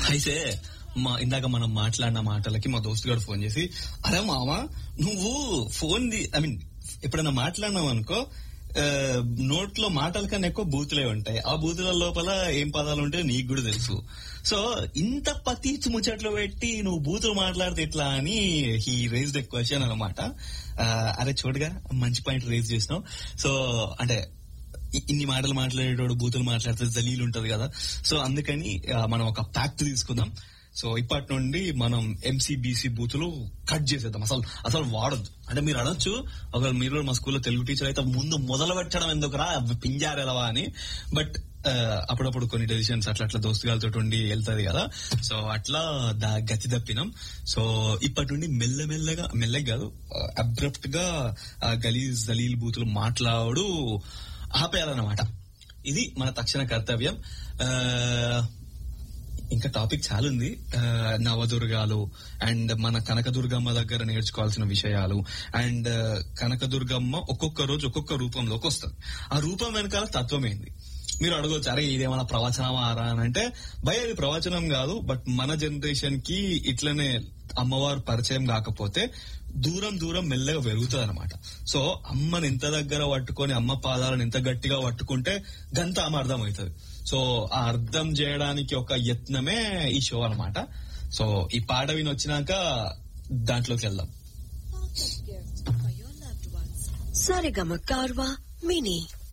అయితే ఇందాక మనం మాట్లాడిన మాటలకి మా దోస్తు గారు ఫోన్ చేసి, అరే మామ నువ్వు ఫోన్ ఎప్పుడైనా మాట్లాడినావు అనుకో, నోట్లో మాటల కన్నా ఎక్కువ బూతులే ఉంటాయి, ఆ బూతుల లోపల ఏం పదాలు ఉంటాయో నీకు కూడా తెలుసు. సో ఇంత పతీచు ముచ్చట్లు పెట్టి నువ్వు బూతులు మాట్లాడితే ఎట్లా అని హీ రేజ్ ద క్వశ్చన్ అనమాట. అరే చూడగా మంచి పాయింట్ రేజ్ చేసినావు. సో అంటే ఇన్ని మాటలు మాట్లాడేటోడు బూతులు మాట్లాడితే జలీలు ఉంటది కదా. సో అందుకని మనం ఒక ప్యాక్ట్ తీసుకుందాం. సో ఇప్పటి నుండి మనం ఎంసీబీసీ బూతులు కట్ చేసేద్దాం, అసలు వాడొద్దు. అంటే మీరు అనొచ్చు, ఒకవేళ మీరు మా స్కూల్లో తెలుగు టీచర్ అయితే ముందు మొదలు పెట్టడం ఎందుకురా పింజారెలవా అని. బట్ అప్పుడప్పుడు కొన్ని డెసిషన్స్ అట్లా దోస్తుగాలతో ఉండి వెళ్తది కదా. సో అట్లా గతి తప్పినాం. సో ఇప్పటి నుండి మెల్లగా కాదు, అబ్రప్ట్ గా గలీజ్ జలీల్ బూతులు మాట్లాడు ఆపేయాలన్నమాట. ఇది మన తక్షణ కర్తవ్యం. ఇంకా టాపిక్ చాలా ఉంది. నవదుర్గాలు అండ్ మన కనకదుర్గమ్మ దగ్గర నేర్చుకోవాల్సిన విషయాలు. అండ్ కనకదుర్గమ్మ ఒక్కొక్క రోజు ఒక్కొక్క రూపంలోకి వస్తుంది. ఆ రూపం వెనకాల తత్వం ఏంది మీరు అడగొచ్చు. అరే ఇదేమన్నా ప్రవచనమారా అని అంటే, భయ ఇది ప్రవచనం కాదు. బట్ మన జనరేషన్ కి ఇట్లనే అమ్మవారు పరిచయం కాకపోతే దూరం మెల్లగా పెరుగుతుంది అనమాట. సో అమ్మని ఎంత దగ్గర పట్టుకొని, అమ్మ పాదాలను ఎంత గట్టిగా పట్టుకుంటే గంత ఆమె అర్థం అవుతుంది. సో ఆ అర్థం చేయడానికి ఒక యత్నమే ఈ షో అనమాట. సో ఈ పాట విని వచ్చినాక దాంట్లోకి వెళ్దాం. సారెగమ కార్వా మినీ